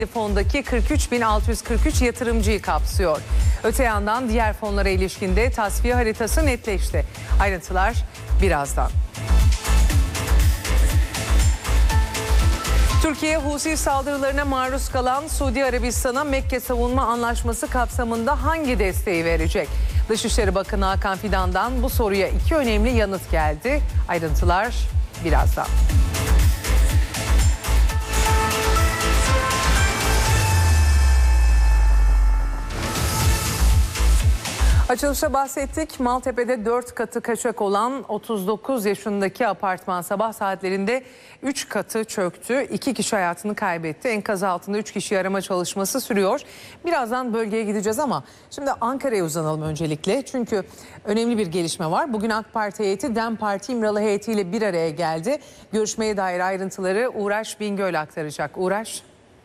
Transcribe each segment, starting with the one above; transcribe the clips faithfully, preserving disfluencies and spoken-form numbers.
Fondaki kırk üç bin altı yüz kırk üç yatırımcıyı kapsıyor. Öte yandan diğer fonlara ilişkin de tasfiye haritası netleşti. Ayrıntılar birazdan. Türkiye, Husi saldırılarına maruz kalan Suudi Arabistan'a Mekke Savunma Anlaşması kapsamında hangi desteği verecek? Dışişleri Bakanı Hakan Fidan'dan bu soruya iki önemli yanıt geldi. Ayrıntılar birazdan. Açılışta bahsettik. Maltepe'de dört katı kaçak olan otuz dokuz yaşındaki apartman sabah saatlerinde üç katı çöktü. iki kişi hayatını kaybetti. Enkaz altında üç kişi arama çalışması sürüyor. Birazdan bölgeye gideceğiz ama şimdi Ankara'ya uzanalım öncelikle. Çünkü önemli bir gelişme var. Bugün AK Parti heyeti DEM Parti İmralı heyetiyle bir araya geldi. Görüşmeye dair ayrıntıları Uğraş Bingöl aktaracak. Uğraş.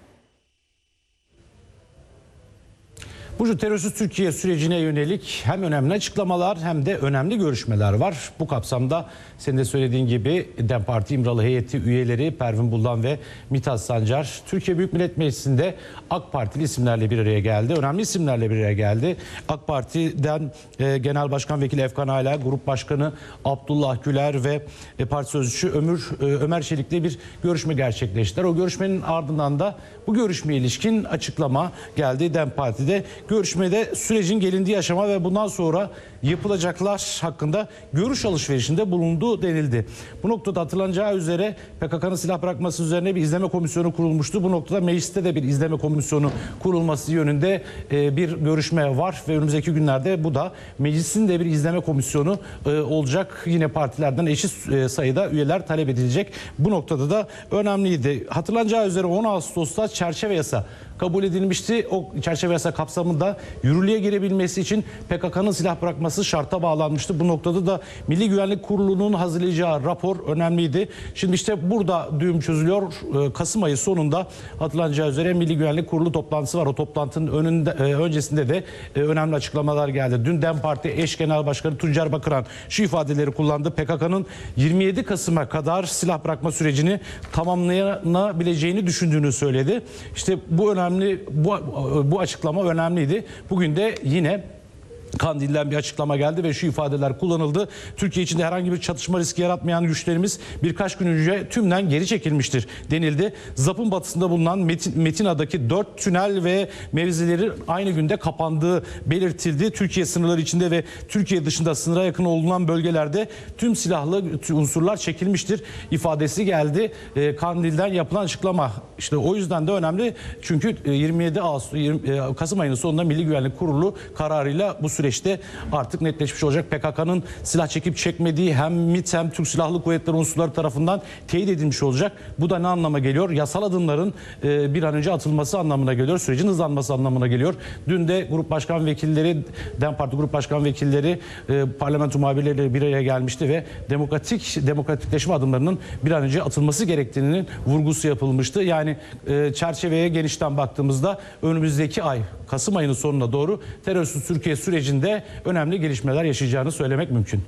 Bu terörsüz Türkiye sürecine yönelik hem önemli açıklamalar hem de önemli görüşmeler var. Bu kapsamda senin de söylediğin gibi DEM Parti İmralı heyeti üyeleri Pervin Buldan ve Mithat Sancar Türkiye Büyük Millet Meclisi'nde AK Partili isimlerle bir araya geldi. Önemli isimlerle bir araya geldi. AK Parti'den e, Genel Başkan Vekili Efkan Ala, Grup Başkanı Abdullah Güler ve e, Parti Sözcüsü Ömür e, Ömer Çelik'le bir görüşme gerçekleştiler. O görüşmenin ardından da bu görüşmeye ilişkin açıklama geldi DEM Parti'de. Görüşmede sürecin gelindiği aşama ve bundan sonra yapılacaklar hakkında görüş alışverişinde bulundu denildi. Bu noktada hatırlanacağı üzere P K K'nın silah bırakması üzerine bir izleme komisyonu kurulmuştu. Bu noktada mecliste de bir izleme komisyonu kurulması yönünde bir görüşme var ve önümüzdeki günlerde bu da meclisin de bir izleme komisyonu olacak. Yine partilerden eşit sayıda üyeler talep edilecek. Bu noktada da önemliydi. Hatırlanacağı üzere on Ağustos'ta çerçeve yasa kabul edilmişti. O çerçeve yasa kapsamında yürürlüğe girebilmesi için P K K'nın silah bırakması şarta bağlanmıştı. Bu noktada da Milli Güvenlik Kurulu'nun hazırlayacağı rapor önemliydi. Şimdi işte burada düğüm çözülüyor. Kasım ayı sonunda hatırlanacağı üzere Milli Güvenlik Kurulu toplantısı var. O toplantının önünde, öncesinde de önemli açıklamalar geldi. Dün DEM Parti eş genel başkanı Tuncer Bakıran şu ifadeleri kullandı. P K K'nın yirmi yedi Kasım'a kadar silah bırakma sürecini tamamlayabileceğini düşündüğünü söyledi. İşte bu önemli bu, bu açıklama önemliydi. Bugün de yine Kandil'den bir açıklama geldi ve şu ifadeler kullanıldı. Türkiye içinde herhangi bir çatışma riski yaratmayan güçlerimiz birkaç gün önce tümden geri çekilmiştir denildi. Z A P'ın batısında bulunan Metin, Metina'daki dört tünel ve mevzileri aynı günde kapandığı belirtildi. Türkiye sınırları içinde ve Türkiye dışında sınıra yakın olunan bölgelerde tüm silahlı unsurlar çekilmiştir ifadesi geldi. E, Kandil'den yapılan açıklama işte o yüzden de önemli. Çünkü yirmi yedi Ağustos yirmi, Kasım ayının sonunda Milli Güvenlik Kurulu kararıyla bu süreçte artık netleşmiş olacak. P K K'nın silah çekip çekmediği hem MİT hem Türk Silahlı Kuvvetleri unsurları tarafından teyit edilmiş olacak. Bu da ne anlama geliyor? Yasal adımların e, bir an önce atılması anlamına geliyor. Sürecin hızlanması anlamına geliyor. Dün de Grup Başkan Vekilleri, DEM Parti Grup Başkan Vekilleri e, parlamento muhabirleriyle bir araya gelmişti ve demokratik demokratikleşme adımlarının bir an önce atılması gerektiğinin vurgusu yapılmıştı. Yani e, çerçeveye genişten baktığımızda önümüzdeki ay Kasım ayının sonuna doğru terörsüz Türkiye sürecinde önemli gelişmeler yaşayacağını söylemek mümkün.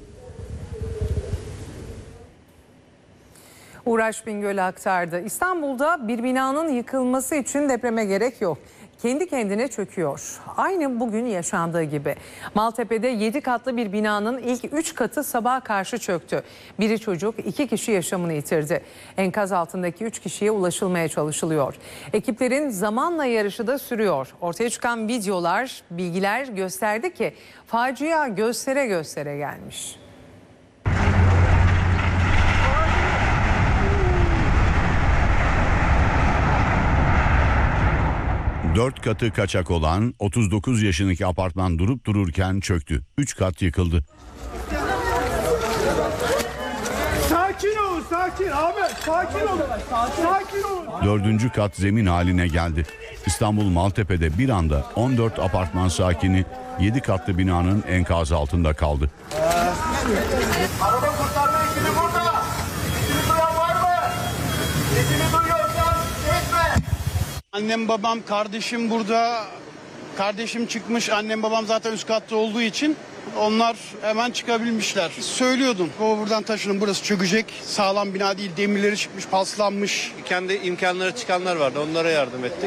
Uğraş Bingöl aktardı. İstanbul'da bir binanın yıkılması için depreme gerek yok. Kendi kendine çöküyor. Aynı bugün yaşandığı gibi. Maltepe'de yedi katlı bir binanın ilk üç katı sabaha karşı çöktü. Biri çocuk, iki kişi yaşamını yitirdi. Enkaz altındaki üç kişiye ulaşılmaya çalışılıyor. Ekiplerin zamanla yarışı da sürüyor. Ortaya çıkan videolar, bilgiler gösterdi ki facia göstere göstere gelmiş. Dört katı kaçak olan otuz dokuz yaşındaki apartman durup dururken çöktü. Üç kat yıkıldı. Sakin olun, sakin abi, sakin olun, sakin olun. Dördüncü kat zemin haline geldi. İstanbul Maltepe'de bir anda on dört apartman sakini yedi katlı binanın enkazı altında kaldı. Araba kurtarma ekibi burada. Sesini duyan var mı? Sesini duyuyorsan etme. Annem, babam, kardeşim burada. Kardeşim çıkmış. Annem, babam zaten üst katta olduğu için Onlar hemen çıkabilmişler. Söylüyordum. O buradan taşının, burası çökecek. Sağlam bina değil, demirleri çıkmış, paslanmış. Kendi imkanları çıkanlar vardı. Onlara yardım ettik.